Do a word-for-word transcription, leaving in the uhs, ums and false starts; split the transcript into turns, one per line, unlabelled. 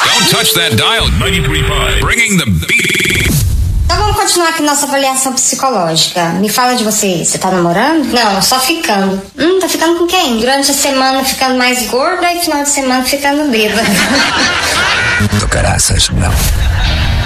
Don't touch that dial. ninety-three point five. Bringing the beat.
Então vamos continuar aqui nossa avaliação psicológica. Me fala de você. Você tá namorando? Não, só ficando. Hum, tá ficando com quem? Durante a semana ficando mais gorda e final de semana ficando bêbada.
Do caraças, não.